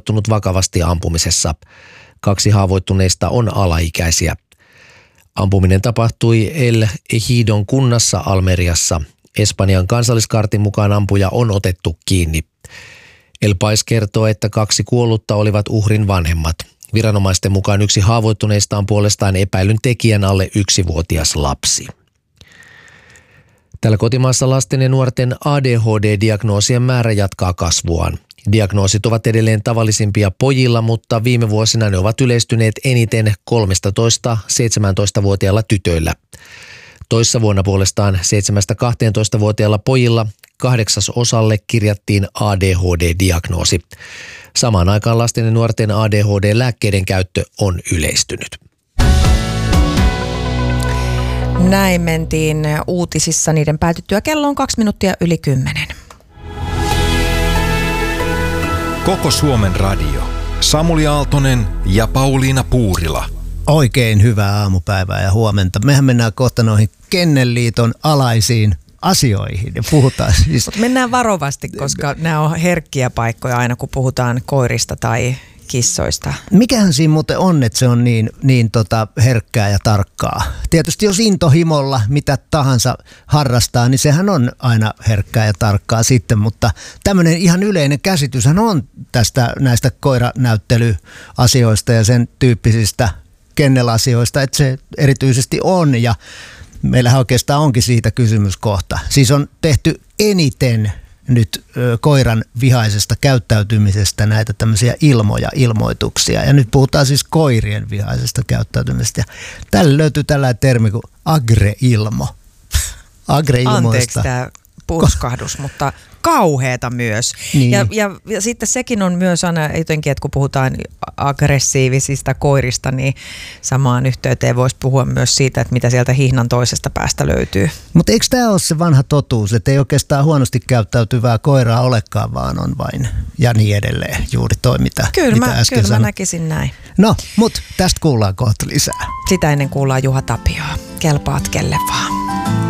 haavoittunut vakavasti ampumisessa. 2 haavoittuneista on alaikäisiä. Ampuminen tapahtui El Ejidon kunnassa Almeriassa. Espanjan kansalliskartin mukaan ampuja on otettu kiinni. El Pais kertoo, että 2 kuollutta olivat uhrin vanhemmat. Viranomaisten mukaan 1 haavoittuneista on puolestaan epäilyn tekijän alle 1-vuotias lapsi. Täällä kotimaassa lasten ja nuorten ADHD-diagnoosien määrä jatkaa kasvuaan. Diagnoosit ovat edelleen tavallisimpia pojilla, mutta viime vuosina ne ovat yleistyneet eniten 13-17-vuotiailla tytöillä. Toissa vuonna puolestaan 7-12-vuotiailla pojilla 8/osalle kirjattiin ADHD-diagnoosi. Samaan aikaan lasten ja nuorten ADHD-lääkkeiden käyttö on yleistynyt. Näin mentiin uutisissa niiden päätyttyä. Kello on 10:02. Koko Suomen radio. Samuli Aaltonen ja Pauliina Puurila. Oikein hyvää aamupäivää ja huomenta. Mehän mennään kohta noihin Kennelliiton alaisiin asioihin ja puhutaan siis. Mennään varovasti, koska nämä on herkkiä paikkoja aina, kun puhutaan koirista tai kissoista. Mikähän siinä muuten on, että se on niin herkkää ja tarkkaa? Tietysti jos intohimolla mitä tahansa harrastaa, niin sehän on aina herkkää ja tarkkaa sitten, mutta tämmöinen ihan yleinen käsityshän on näistä koiranäyttelyasioista ja sen tyyppisistä kennelasioista, että se erityisesti on ja meillähän oikeastaan onkin siitä kysymyskohta. Siis on tehty eniten nyt koiran vihaisesta käyttäytymisestä näitä tämmöisiä ilmoituksia. Ja nyt puhutaan siis koirien vihaisesta käyttäytymisestä. Tälle löytyy tällainen termi kuin agreilmo. Anteeksi tämä purskahdus, mutta kauheata myös. Niin. Ja sitten sekin on myös aina jotenkin, että kun puhutaan aggressiivisista koirista, niin samaan yhteyteen voisi puhua myös siitä, että mitä sieltä hihnan toisesta päästä löytyy. Mutta eikö tämä ole se vanha totuus, että ei oikeastaan huonosti käyttäytyvää koiraa olekaan, vaan on vain ja niin edelleen juuri toi, mitä äsken sanoin. Kyllä mä näkisin näin. No, mutta tästä kuullaan kohta lisää. Sitä ennen kuullaan Juha Tapioa. Kelpaat kelle vaan.